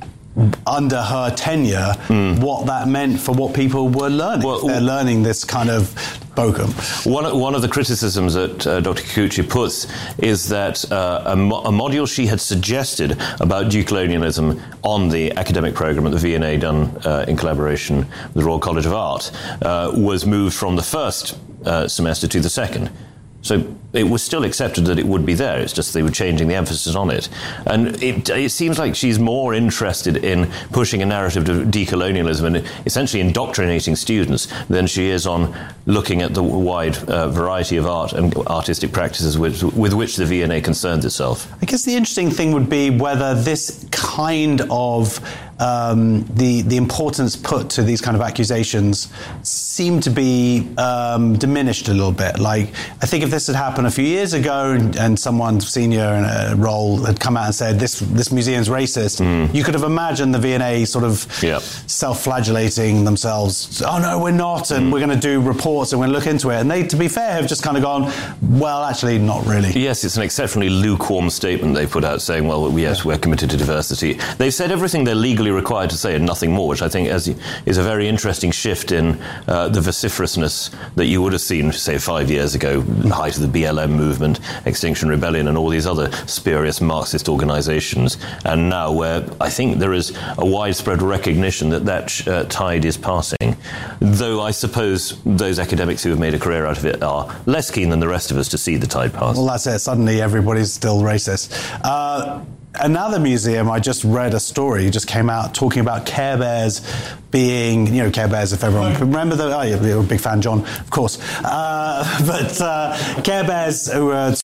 C: under her tenure mm. what that meant for what people were learning. Well, they're learning this kind of bokum.
D: One, one of the criticisms that uh, Doctor Kikuchi puts is that uh, a, mo- a module she had suggested about decolonialism on the academic programme at the V and A, done uh, in collaboration with the Royal College of Art, uh, was moved from the first uh, semester to the second. So it was still accepted that it would be there. It's just they were changing the emphasis on it. And it, it seems like she's more interested in pushing a narrative of decolonialism and essentially indoctrinating students than she is on looking at the wide uh, variety of art and artistic practices with, with which the V and A concerns itself.
C: I guess the interesting thing would be whether this kind of Um, the the importance put to these kind of accusations seem to be um, diminished a little bit. Like, I think if this had happened a few years ago and, and someone senior in a role had come out and said this this museum's racist, mm. you could have imagined the V and A sort of yep. self-flagellating themselves. Oh no, we're not, and mm. we're going to do reports and we're going to look into it. And they, to be fair, have just kind of gone, well, actually, not really.
D: Yes, it's an exceptionally lukewarm statement they put out saying, well, yes, yeah. we're committed to diversity. They've said everything they're legally required to say and nothing more, which I think as is a very interesting shift in uh, the vociferousness that you would have seen, say, five years ago, the height of the B L M movement, Extinction Rebellion, and all these other spurious Marxist organisations. And now where I think there is a widespread recognition that that uh, tide is passing, though I suppose those academics who have made a career out of it are less keen than the rest of us to see the tide pass.
C: Well, that's it. Suddenly everybody's still racist. Uh, Another museum, I just read a story, just came out talking about Care Bears being, you know, Care Bears, if everyone can remember that. Oh, you're a big fan, John, of course. Uh, but uh, Care Bears who were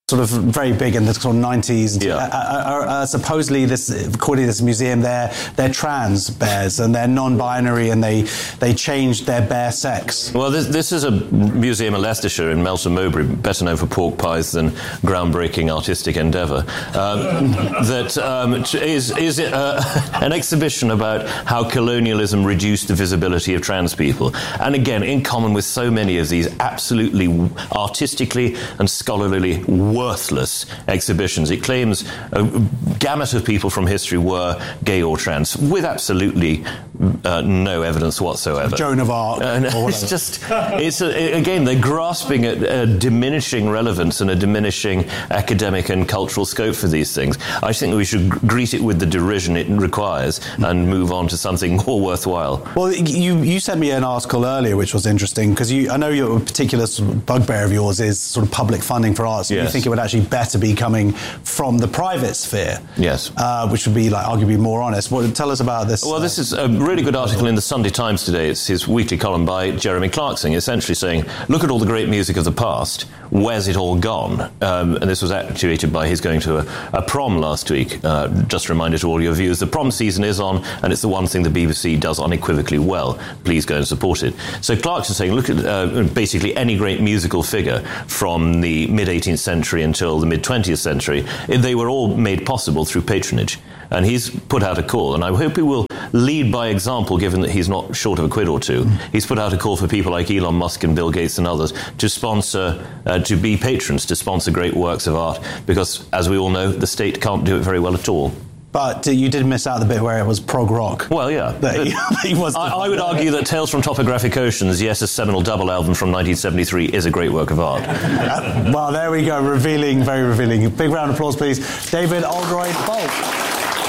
C: sort of very big in the sort of nineties.
D: Yeah.
C: Uh, uh, uh, supposedly, this, according to this museum, they're they're trans bears and they're non-binary and they they changed their bear sex.
D: Well, this, this is a museum in Leicestershire in Melton Mowbray, better known for pork pies than groundbreaking artistic endeavour. Um, that um, is is uh, an exhibition about how colonialism reduced the visibility of trans people, and again, in common with so many of these absolutely artistically and scholarly worthless exhibitions. It claims a gamut of people from history were gay or trans, with absolutely uh, no evidence whatsoever.
C: Joan of Arc.
D: And it's just, it's a, again, they're grasping at a diminishing relevance and a diminishing academic and cultural scope for these things. I think we should greet it with the derision it requires and move on to something more worthwhile.
C: Well, you you sent me an article earlier which was interesting, because you I know your particular sort of bugbear of yours is sort of public funding for arts.
D: Yes.
C: You think it would actually better be coming from the private sphere.
D: Yes.
C: Uh, which would be, like, arguably more honest. What, tell us about this.
D: Well, this is a really good article in the Sunday Times today. It's his weekly column by Jeremy Clarkson, essentially saying, look at all the great music of the past. Where's it all gone? Um, and this was actuated by his going to a, a prom last week. Uh, just a reminder to all your viewers, the prom season is on, and it's the one thing the B B C does unequivocally well. Please go and support it. So Clarkson's saying, look at uh, basically any great musical figure from the mid-eighteenth century until the mid-twentieth century. They were all made possible through patronage. And he's put out a call, and I hope he will lead by example, given that he's not short of a quid or two. Mm. He's put out a call for people like Elon Musk and Bill Gates and others to sponsor, uh, to be patrons, to sponsor great works of art, because, as we all know, the state can't do it very well at all.
C: But uh, you did miss out the bit where it was prog rock.
D: Well, yeah.
C: That he, he was
D: I, I would argue that Tales from Topographic Oceans, yes, a seminal double album from nineteen seventy-three, is a great work of art.
C: Uh, well, there we go. Revealing, very revealing. Big round of applause, please. David Oldroyd-Bolt.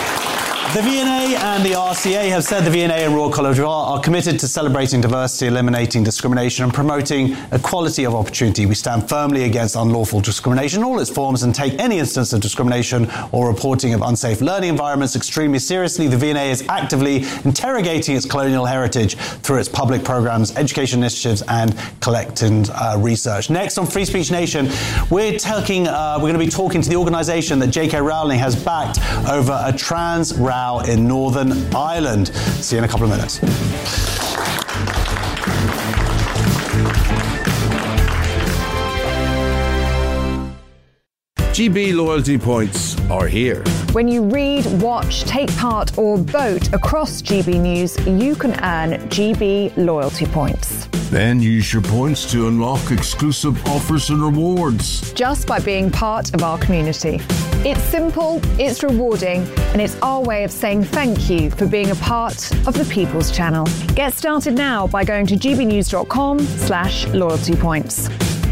C: The V N A and the R C A have said the V N A and Royal College of Art are committed to celebrating diversity, eliminating discrimination and promoting equality of opportunity. We stand firmly against unlawful discrimination in all its forms and take any instance of discrimination or reporting of unsafe learning environments extremely seriously. The V N A is actively interrogating its colonial heritage through its public programmes, education initiatives and collecting uh, research. Next on Free Speech Nation, we're talking, uh, we're going to be talking to the organisation that J K Rowling has backed over a trans row in Northern Ireland. See you in a couple of minutes.
E: G B loyalty points are here.
H: When you read, watch, take part or vote across G B News, you can earn G B loyalty points.
E: Then use your points to unlock exclusive offers and rewards.
H: Just by being part of our community. It's simple, it's rewarding, and it's our way of saying thank you for being a part of the People's Channel. Get started now by going to gbnews.com slash loyalty points.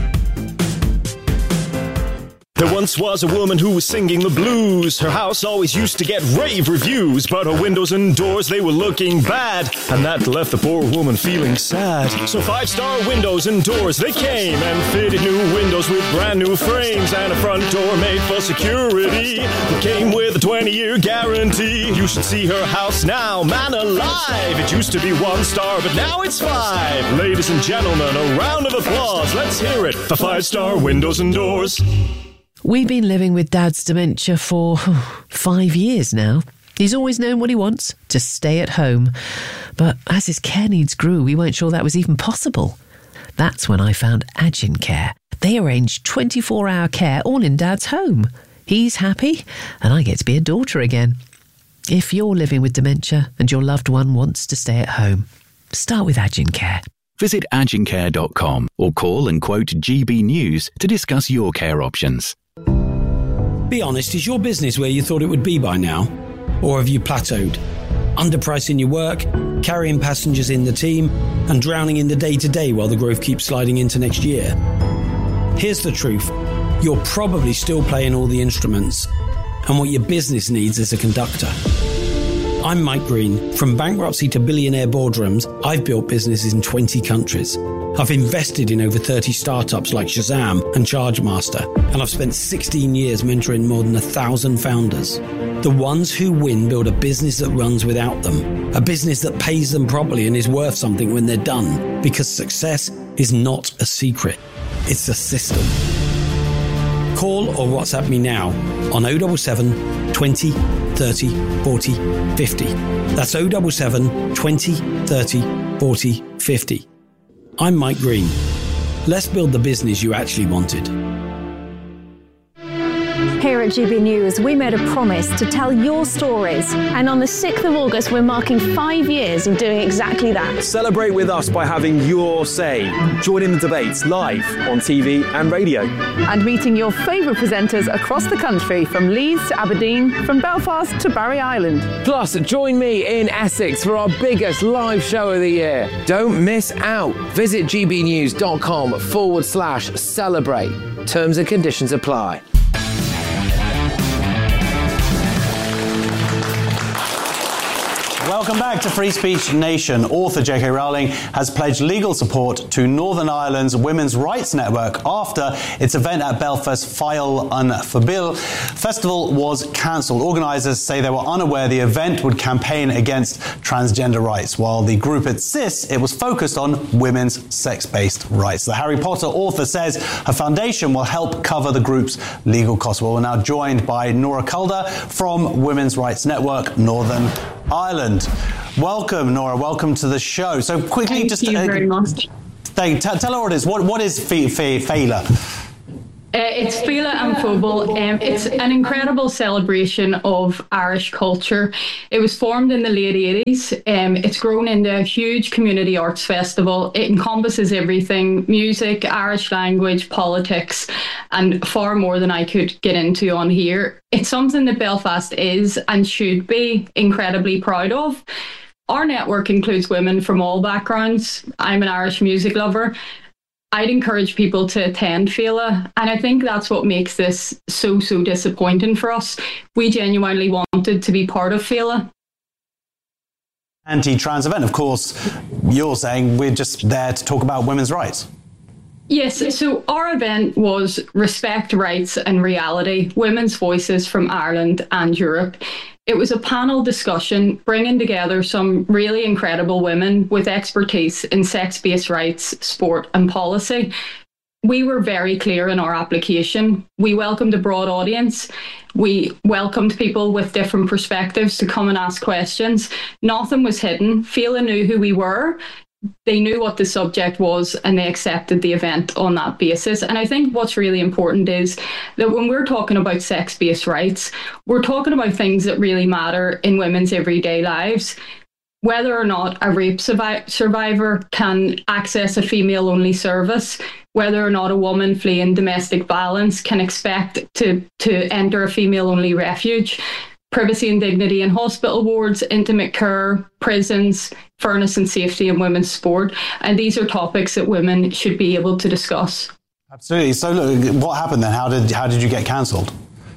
J: There once was a woman who was singing the blues. Her house always used to get rave reviews, but her windows and doors, they were looking bad, and that left the poor woman feeling sad. So five-star windows and doors, they came and fitted new windows with brand new frames and a front door made for security. It came with a twenty-year guarantee. You should see her house now, man alive. It used to be one star, but now it's five. Ladies and gentlemen, a round of applause. Let's hear it for five-star windows and doors.
X: We've been living with Dad's dementia for five years now. He's always known what he wants, to stay at home. But as his care needs grew, we weren't sure that was even possible. That's when I found Agin Care. They arrange twenty-four hour care all in Dad's home. He's happy, and I get to be a daughter again. If you're living with dementia and your loved one wants to stay at home, start with Agin Care.
Y: Visit agin care dot com or call and quote G B News to discuss your care options.
L: Be honest, is your business where you thought it would be by now? Or have you plateaued? Underpricing your work, carrying passengers in the team, and drowning in the day-to-day while the growth keeps sliding into next year? Here's the truth. You're probably still playing all the instruments, and what your business needs is a conductor. I'm Mike Green. From bankruptcy to billionaire boardrooms, I've built businesses in twenty countries. I've invested in over thirty startups like Shazam and Chargemaster, and I've spent sixteen years mentoring more than a thousand founders. The ones who win build a business that runs without them, a business that pays them properly and is worth something when they're done, because success is not a secret, it's a system. Call or WhatsApp me now on oh seven seven, twenty, thirty, forty, fifty. That's oh seven seven, twenty, thirty, forty, fifty. I'm Mike Green. Let's build the business you actually wanted.
H: Here at G B News, we made a promise to tell your stories.
B: And on the sixth of August, we're marking five years of doing exactly that.
I: Celebrate with us by having your say. Join in the debates live on T V and radio.
K: And meeting your favourite presenters across the country, from Leeds to Aberdeen, from Belfast to Barry Island.
M: Plus, join me in Essex for our biggest live show of the year. Don't miss out. Visit gbnews.com forward slash celebrate. Terms and conditions apply.
C: Welcome back to Free Speech Nation. Author J K Rowling has pledged legal support to Northern Ireland's Women's Rights Network after its event at Belfast Fáil an Fóill festival was cancelled. Organisers say they were unaware the event would campaign against transgender rights, while the group insists it was focused on women's sex-based rights. The Harry Potter author says her foundation will help cover the group's legal costs. Well, we're now joined by Nora Calder from Women's Rights Network Northern Ireland. Welcome, Nora. Welcome to the show. So quickly,
O: Thank
C: just
O: you
C: uh,
O: very much.
C: Thank, t- tell her what it is. What what is Fáil?
O: Uh, it's Fáil an Fóill. Um, it's an incredible celebration of Irish culture. It was formed in the late eighties. Um, it's grown into a huge community arts festival. It encompasses everything: music, Irish language, politics, and far more than I could get into on here. It's something that Belfast is and should be incredibly proud of. Our network includes women from all backgrounds. I'm an Irish music lover. I'd encourage people to attend Fáil, and I think that's what makes this so, so disappointing for us. We genuinely wanted to be part of Fáil.
C: Anti-trans event, of course. You're saying we're just there to talk about women's rights.
O: Yes, so our event was Respect, Rights and Reality, Women's Voices from Ireland and Europe. It was a panel discussion bringing together some really incredible women with expertise in sex-based rights, sport and policy. We were very clear in our application. We welcomed a broad audience. We welcomed people with different perspectives to come and ask questions. Nothing was hidden. Fáil knew who we were. They knew what the subject was and they accepted the event on that basis. And I think what's really important is that when we're talking about sex-based rights, we're talking about things that really matter in women's everyday lives. Whether or not a rape survi- survivor can access a female-only service, whether or not a woman fleeing domestic violence can expect to, to enter a female-only refuge, privacy and dignity in hospital wards, intimate care, prisons, fairness and safety in women's sport. And these are topics that women should be able to discuss.
C: Absolutely. So look, what happened then? How did how did you get cancelled?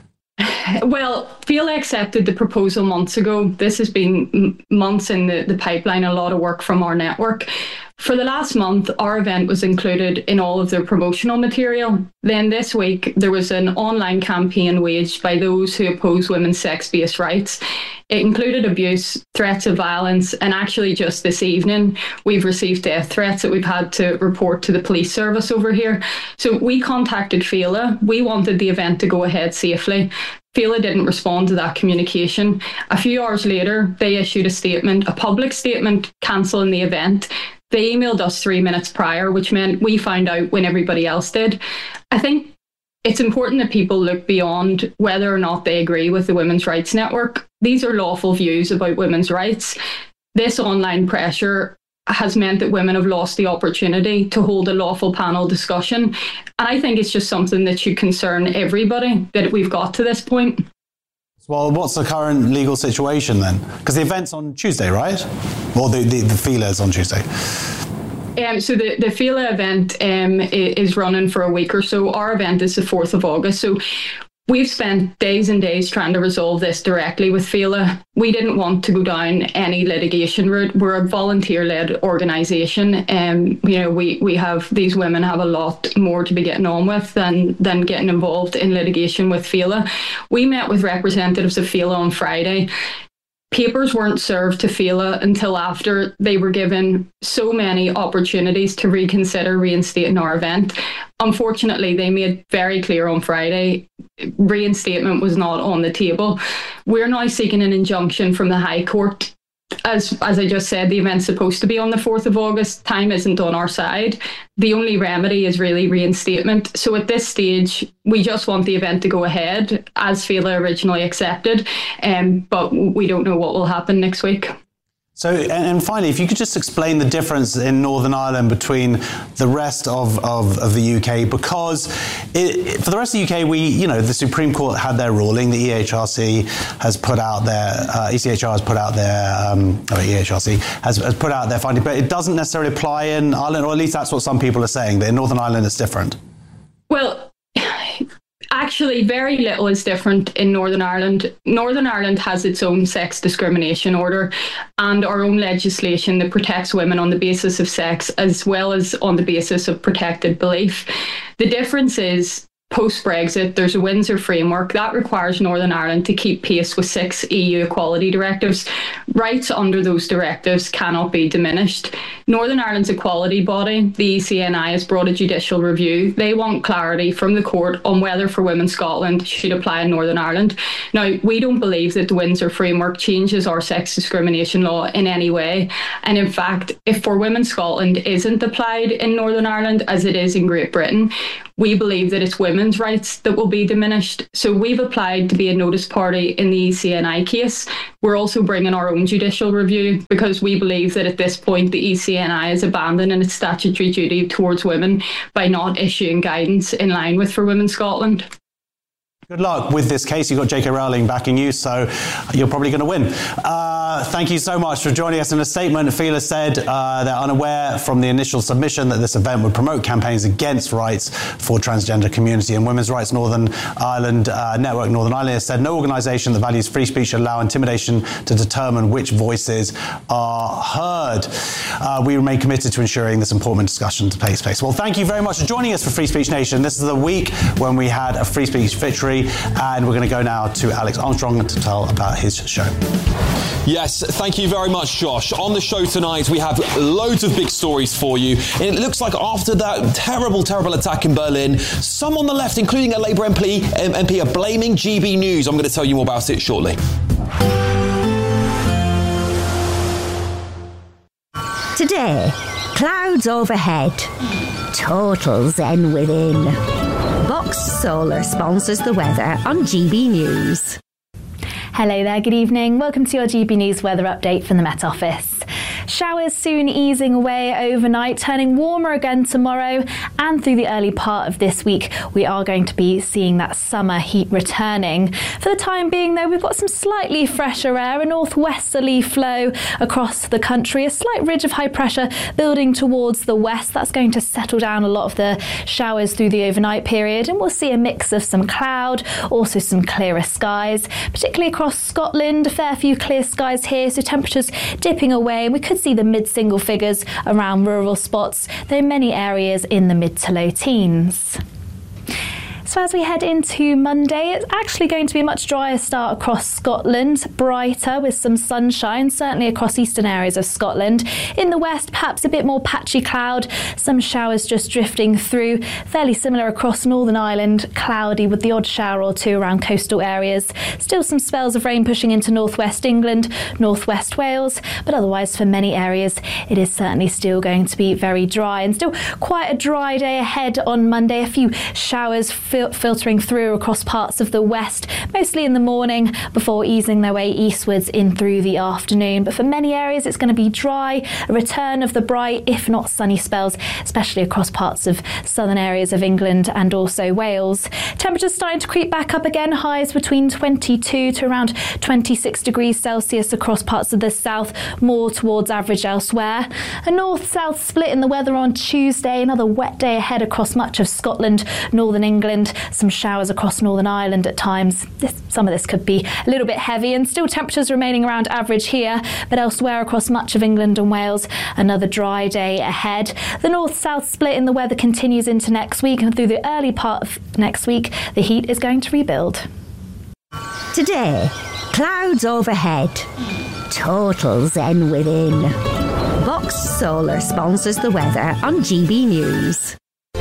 O: Well, Fáil accepted the proposal months ago. This has been m- months in the, the pipeline, a lot of work from our network. For the last month, our event was included in all of their promotional material. Then this week, there was an online campaign waged by those who oppose women's sex-based rights. It included abuse, threats of violence, and actually just this evening, we've received death threats that we've had to report to the police service over here. So we contacted Fáil. We wanted the event to go ahead safely. Fáil didn't respond to that communication. A few hours later, they issued a statement, a public statement cancelling the event. They emailed us three minutes prior, which meant we found out when everybody else did. I think it's important that people look beyond whether or not they agree with the Women's Rights Network. These are lawful views about women's rights. This online pressure has meant that women have lost the opportunity to hold a lawful panel discussion. And I think it's just something that should concern everybody that we've got to this point.
C: Well, what's the current legal situation then? Because the event's on Tuesday, right? Or the, the, the Fáil is on Tuesday.
O: Um, so the, the Fáil event um, is running for a week or so. Our event is the fourth of August. So we've spent days and days trying to resolve this directly with Fáil. We didn't want to go down any litigation route. We're a volunteer-led organisation. Um, you know, we, we have, these women have a lot more to be getting on with than, than getting involved in litigation with Fáil. We met with representatives of Fáil on Friday. papers weren't served to Fela until after they were given so many opportunities to reconsider reinstating our event. Unfortunately, they made very clear on Friday reinstatement was not on the table. We're now seeking an injunction from the High Court. As as I just said, the event's supposed to be on the fourth of August. Time isn't on our side. The only remedy is really reinstatement. So at this stage, we just want the event to go ahead as Fela originally accepted, um, but we don't know what will happen next week.
C: So, and finally, if you could just explain the difference in Northern Ireland between the rest of, of, of the U K, because it, for the rest of the U K, we, you know, the Supreme Court had their ruling, the E H R C has put out their, uh, E C H R has put out their, um, or E H R C has, has put out their finding, but it doesn't necessarily apply in Ireland, or at least that's what some people are saying, that in Northern Ireland it's different.
O: Well, actually, very little is different in Northern Ireland. Northern Ireland has its own sex discrimination order and our own legislation that protects women on the basis of sex as well as on the basis of protected belief. The difference is, post-Brexit, there's a Windsor framework that requires Northern Ireland to keep pace with six E U equality directives. Rights under those directives cannot be diminished. Northern Ireland's equality body, the E C N I, has brought a judicial review. They want clarity from the court on whether For Women Scotland should apply in Northern Ireland. Now, we don't believe that the Windsor framework changes our sex discrimination law in any way. And in fact, if For Women Scotland isn't applied in Northern Ireland as it is in Great Britain, we believe that it's women's rights that will be diminished. So we've applied to be a notice party in the E C N I case. We're also bringing our own judicial review because we believe that at this point the E C N I is abandoning its statutory duty towards women by not issuing guidance in line with For Women Scotland.
C: Good luck with this case. You've got J K Rowling backing you, so you're probably going to win. Uh, thank you so much for joining us. In a statement, Fela said uh, they're unaware from the initial submission that this event would promote campaigns against rights for transgender community. And Women's Rights Northern Ireland uh, Network Northern Ireland has said no organisation that values free speech should allow intimidation to determine which voices are heard. Uh, we remain committed to ensuring this important discussion takes place. Well, thank you very much for joining us for Free Speech Nation. This is the week when we had a free speech victory. And we're going to go now to Alex Armstrong to tell about his show.
F: Yes, thank you very much, Josh. On the show tonight, we have loads of big stories for you. And it looks like after that terrible, terrible attack in Berlin, some on the left, including a Labour M P, M P, are blaming G B News. I'm going to tell you more about it shortly.
N: Today, clouds overhead, total zen within. Box Solar sponsors the weather on G B News.
P: Hello there, good evening. Welcome to your G B News weather update from the Met Office. Showers soon easing away overnight, turning warmer again tomorrow, and through the early part of this week we are going to be seeing that summer heat returning. For the time being though, we've got some slightly fresher air, a northwesterly flow across the country, a slight ridge of high pressure building towards the west. That's going to settle down a lot of the showers through the overnight period, and we'll see a mix of some cloud, also some clearer skies, particularly across Scotland. A fair few clear skies here, so temperatures dipping away, and we could see the mid-single figures around rural spots, though many areas in the mid to low teens. So as we head into Monday, it's actually going to be a much drier start across Scotland, brighter with some sunshine, certainly across eastern areas of Scotland. In the west, perhaps a bit more patchy cloud, some showers just drifting through. Fairly similar across Northern Ireland, cloudy with the odd shower or two around coastal areas. Still some spells of rain pushing into northwest England, northwest Wales, but otherwise for many areas it is certainly still going to be very dry, and still quite a dry day ahead on Monday. A few showers fil- filtering through across parts of the west, mostly in the morning before easing their way eastwards in through the afternoon. But for many areas it's going to be dry, a return of the bright if not sunny spells, especially across parts of southern areas of England and also Wales. Temperatures starting to creep back up again, highs between twenty-two to around twenty-six degrees Celsius across parts of the south, more towards average elsewhere. A north-south split in the weather on Tuesday, another wet day ahead across much of Scotland, northern England, some showers across Northern Ireland at times. This, some of this could be a little bit heavy, and still temperatures remaining around average here, but elsewhere across much of England and Wales, another dry day ahead. The north-south split in the weather continues into next week, and through the early part of next week, the heat is going to rebuild.
N: Today, clouds overhead, Total zen within. Box Solar sponsors the weather on G B News.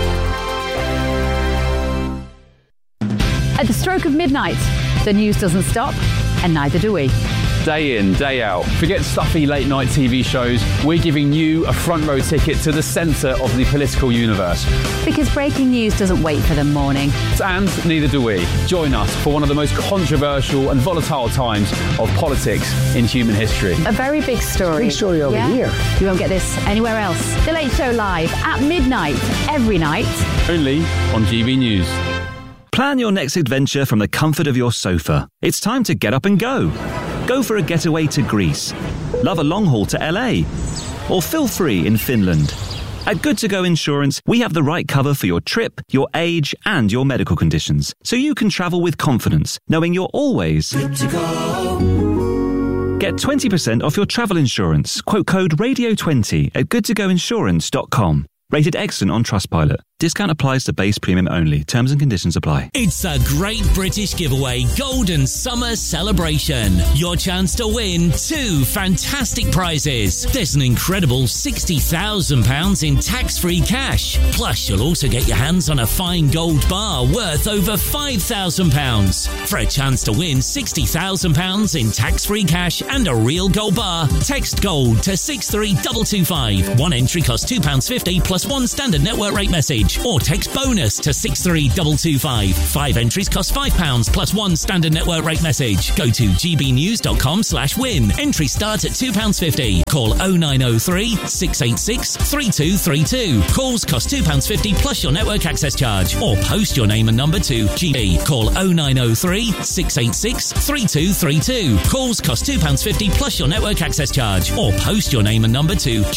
G: At the stroke of midnight, the news doesn't stop, and neither do we.
I: Day in, day out. Forget stuffy late night T V shows. We're giving you a front row ticket to the centre of the political universe.
G: Because breaking news doesn't wait for the morning.
I: And neither do we. Join us for one of the most controversial and volatile times of politics in human history.
G: A very big story.
I: Big story over
G: Yeah?
I: here.
G: You won't get this anywhere else. The Late Show live at midnight every night.
I: Only on G B News.
W: Plan your next adventure from the comfort of your sofa. It's time to get up and go. Go for a getaway to Greece. Love a long haul to L A. Or feel free in Finland. At Good To Go Insurance, we have the right cover for your trip, your age, and your medical conditions, so you can travel with confidence, knowing you're always good to go. Get twenty percent off your travel insurance. Quote code radio twenty at good to go insurance dot com. Rated excellent on Trustpilot. Discount applies to base premium only. Terms and conditions apply.
Q: It's a Great British Giveaway Golden Summer Celebration. Your chance to win two fantastic prizes. There's an incredible sixty thousand pounds in tax-free cash. Plus, you'll also get your hands on a fine gold bar worth over five thousand pounds. For a chance to win sixty thousand pounds in tax-free cash and a real gold bar, text GOLD to six three two two five. One entry costs two pounds fifty plus one standard network rate message. Or text bonus to six three two two five. Five entries cost five pounds plus one standard network rate message. Go to gbnews.com slash win. Entry starts at two pounds fifty. Call oh nine oh three, six eight six, three two three two. Calls cost two pounds fifty plus your network access charge. Or post your name and number to G B. Call oh nine oh three, six eight six, three two three two. Calls cost two pounds fifty plus your network access charge. Or post your name and number to